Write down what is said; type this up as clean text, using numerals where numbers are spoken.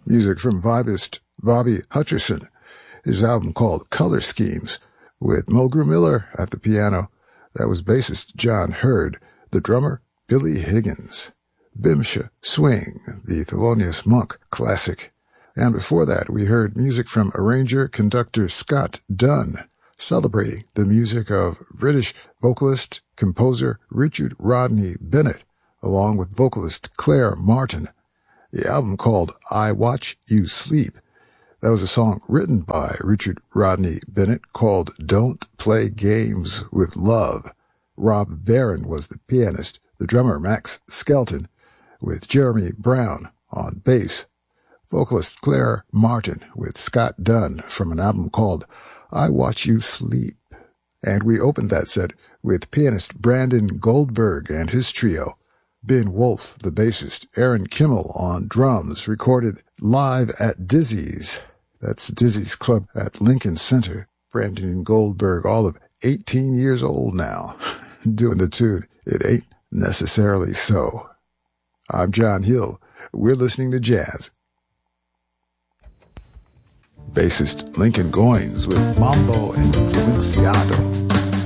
Music from vibist Bobby Hutcherson, his album called Color Schemes, with Mulgrew Miller at the piano. That was bassist John Hurd, the drummer Billy Higgins. Bimsha Swing, the Thelonious Monk classic. And before that, we heard music from arranger-conductor Scott Dunn, celebrating the music of British vocalist, composer Richard Rodney Bennett, along with vocalist Claire Martin. The album called I Watch You Sleep. That was a song written by Richard Rodney Bennett called Don't Play Games with Love. Rob Barron was the pianist, the drummer Max Skelton, with Jeremy Brown on bass. Vocalist Claire Martin with Scott Dunn from an album called I Watch You Sleep. And we opened that set with pianist Brandon Goldberg and his trio. Ben Wolf, the bassist, Aaron Kimmel on drums, recorded live at Dizzy's. That's Dizzy's Club at Lincoln Center. Brandon Goldberg, all of 18 years old now, doing the tune It Ain't Necessarily So. I'm John Hill. We're listening to jazz. Bassist Lincoln Goines with Mambo Influenciado.